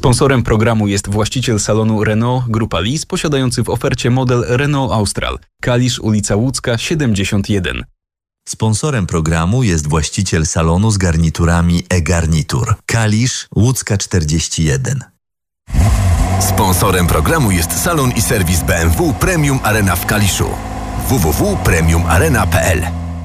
Sponsorem programu jest właściciel salonu Renault Grupa Lis, posiadający w ofercie model Renault Austral. Kalisz, ulica Łódzka, 71. Sponsorem programu jest właściciel salonu z garniturami e-Garnitur. Kalisz, Łódzka 41. Sponsorem programu jest salon i serwis BMW Premium Arena w Kaliszu. www.premiumarena.pl.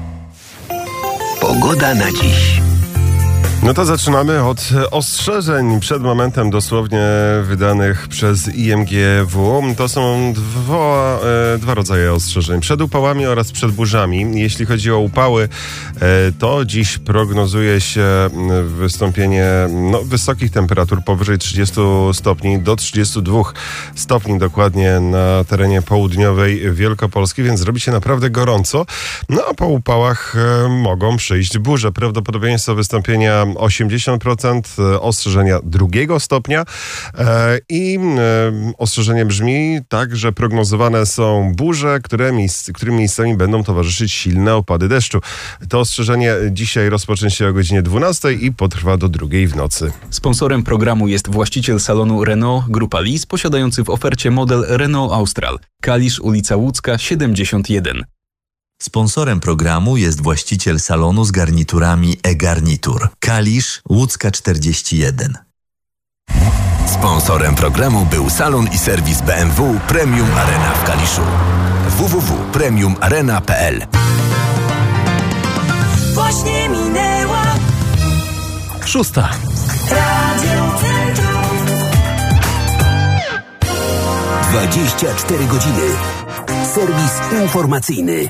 Pogoda na dziś. No to zaczynamy od ostrzeżeń przed momentem dosłownie wydanych przez IMGW. To są dwa rodzaje ostrzeżeń. Przed upałami oraz przed burzami. Jeśli chodzi o upały, to dziś prognozuje się wystąpienie wysokich temperatur powyżej 30 stopni do 32 stopni dokładnie na terenie południowej Wielkopolski, więc zrobi się naprawdę gorąco. No a po upałach mogą przyjść burze. Prawdopodobieństwo wystąpienia 80%, ostrzeżenia 2 stopnia i ostrzeżenie brzmi tak, że prognozowane są burze, którym miejscami będą towarzyszyć silne opady deszczu. To ostrzeżenie dzisiaj rozpocznie się o godzinie 12 i potrwa do 2 w nocy. Sponsorem programu jest właściciel salonu Renault Grupa Lis, posiadający w ofercie model Renault Austral. Kalisz, ulica Łódzka, 71. Sponsorem programu jest właściciel salonu z garniturami e-Garnitur. Kalisz, Łódzka 41. Sponsorem programu był salon i serwis BMW Premium Arena w Kaliszu. www.premiumarena.pl. Właśnie minęła 6. Radio Centrum. 24 godziny. Serwis informacyjny.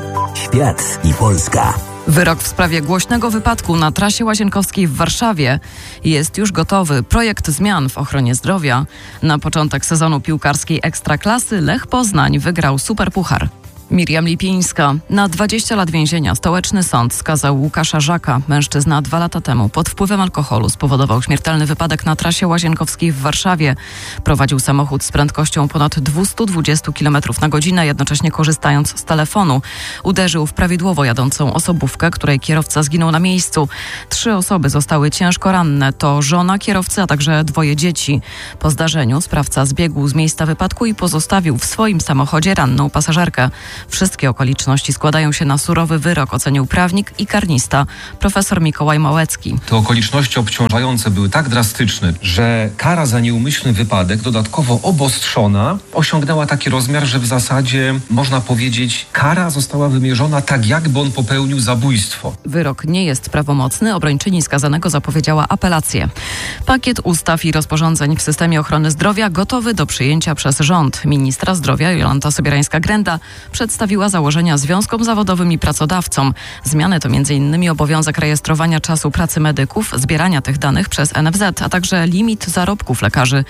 Świat i Polska. Wyrok w sprawie głośnego wypadku na trasie łazienkowskiej w Warszawie jest już gotowy. Projekt zmian w ochronie zdrowia. Na początek sezonu piłkarskiej Ekstraklasy Lech Poznań wygrał Superpuchar. Miriam Lipińska. Na 20 lat więzienia stołeczny sąd skazał Łukasza Żaka. Mężczyzna 2 lata temu pod wpływem alkoholu spowodował śmiertelny wypadek na trasie łazienkowskiej w Warszawie. Prowadził samochód z prędkością ponad 220 km na godzinę, jednocześnie korzystając z telefonu. Uderzył w prawidłowo jadącą osobówkę, której kierowca zginął na miejscu. 3 osoby zostały ciężko ranne. To żona kierowcy, a także 2 dzieci. Po zdarzeniu sprawca zbiegł z miejsca wypadku i pozostawił w swoim samochodzie ranną pasażerkę. Wszystkie okoliczności składają się na surowy wyrok, ocenił prawnik i karnista profesor Mikołaj Małecki. Te okoliczności obciążające były tak drastyczne, że kara za nieumyślny wypadek, dodatkowo obostrzona, osiągnęła taki rozmiar, że w zasadzie można powiedzieć, kara została wymierzona tak, jakby on popełnił zabójstwo. Wyrok nie jest prawomocny. Obrończyni skazanego zapowiedziała apelację. Pakiet ustaw i rozporządzeń w systemie ochrony zdrowia gotowy do przyjęcia przez rząd. Ministra zdrowia Jolanta Sobierańska-Grenda przedstawiła założenia związkom zawodowym i pracodawcom. Zmiany to m.in. obowiązek rejestrowania czasu pracy medyków, zbierania tych danych przez NFZ, a także limit zarobków lekarzy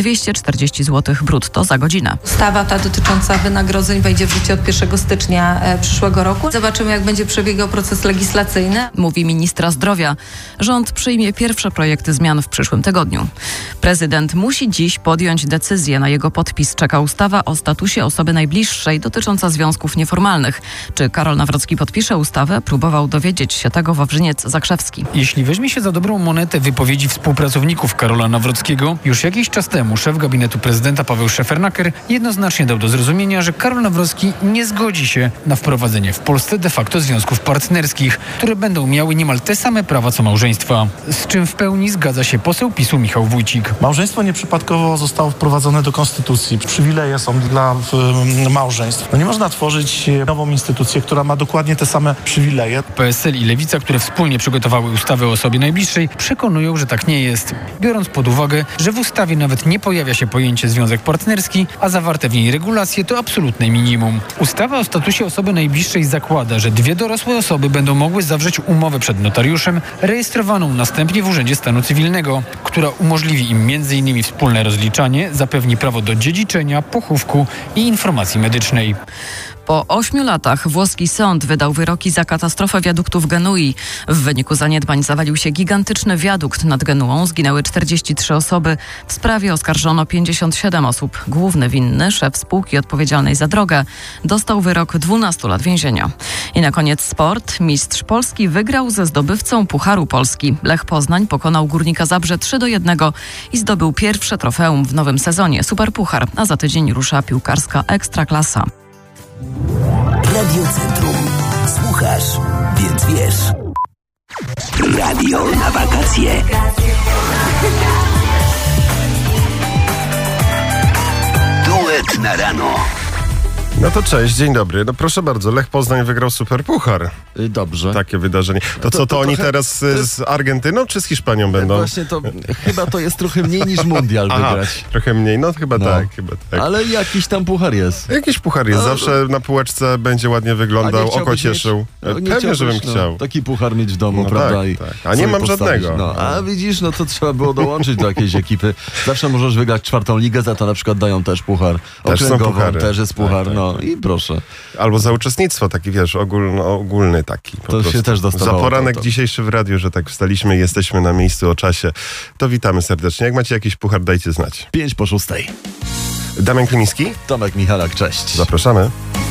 240 zł brutto za godzinę. Ustawa ta dotycząca wynagrodzeń wejdzie w życie od 1 stycznia przyszłego roku. Zobaczymy, jak będzie przebiegał proces legislacyjny. Mówi ministra zdrowia. Rząd przyjmie pierwsze projekty zmian w przyszłym tygodniu. Prezydent musi dziś podjąć decyzję. Na jego podpis czeka ustawa o statusie osoby najbliższej dotycząca związków nieformalnych. Czy Karol Nawrocki podpisze ustawę? Próbował dowiedzieć się tego Wawrzyniec Zakrzewski. Jeśli weźmie się za dobrą monetę wypowiedzi współpracowników Karola Nawrockiego, już jakiś czas temu szef gabinetu prezydenta Paweł Szefernaker jednoznacznie dał do zrozumienia, że Karol Nawrocki nie zgodzi się na wprowadzenie w Polsce de facto związków partnerskich, które będą miały niemal te same prawa co małżeństwa. Z czym w pełni zgadza się poseł PiS-u Michał Wójcik. Małżeństwo nieprzypadkowo zostało wprowadzone do konstytucji. Przywileje są dla małżeństw. Nie można tworzyć nową instytucję, która ma dokładnie te same przywileje. PSL i Lewica, które wspólnie przygotowały ustawę o osobie najbliższej, przekonują, że tak nie jest. Biorąc pod uwagę, że w ustawie nawet nie pojawia się pojęcie związek partnerski, a zawarte w niej regulacje to absolutne minimum. Ustawa o statusie osoby najbliższej zakłada, że 2 dorosłe osoby będą mogły zawrzeć umowę przed notariuszem, rejestrowaną następnie w Urzędzie Stanu Cywilnego, która umożliwi im m.in. wspólne rozliczanie, zapewni prawo do dziedziczenia, pochówku i informacji medycznej. Po 8 latach włoski sąd wydał wyroki za katastrofę wiaduktu w Genui. W wyniku zaniedbań zawalił się gigantyczny wiadukt nad Genuą. Zginęły 43 osoby. W sprawie oskarżono 57 osób. Główny winny, szef spółki odpowiedzialnej za drogę, dostał wyrok 12 lat więzienia. I na koniec sport. Mistrz Polski wygrał ze zdobywcą Pucharu Polski. Lech Poznań pokonał Górnika Zabrze 3-1 i zdobył pierwsze trofeum w nowym sezonie. Superpuchar, a za tydzień rusza piłkarska Ekstraklasa. Radio Centrum. Słuchasz, więc wiesz. Radio na wakacje. Duet na rano. No to cześć, dzień dobry. No proszę bardzo, Lech Poznań wygrał Superpuchar. Dobrze. Takie wydarzenie. To co, to oni teraz z Argentyną czy z Hiszpanią będą? Właśnie to, chyba to jest trochę mniej niż mundial wygrać. Trochę mniej, no chyba tak. Ale jakiś tam puchar jest. Jakiś puchar jest, zawsze na półeczce będzie ładnie wyglądał, oko cieszył. Pewnie, żebym chciał. Taki puchar mieć w domu, prawda? Tak. A nie mam żadnego. No, a widzisz, no to trzeba było dołączyć do jakiejś ekipy. Zawsze możesz wygrać 4. ligę, za to na przykład dają też puchar. Też są puchary. Też jest puchar, no i proszę. Albo za uczestnictwo, taki wiesz, ogólny taki. To się też dostawało. Za poranek dzisiejszy w radiu, że tak wstaliśmy, jesteśmy na miejscu o czasie. To witamy serdecznie. Jak macie jakiś puchar, dajcie znać. 5 po 6. Damian Klimiński. Tomek Michalak, cześć. Zapraszamy.